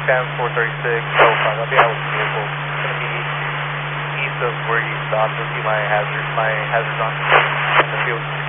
SAM 436, I'll be out with the vehicle. It's going to be east of where you stopped. You'll see my hazards on. The field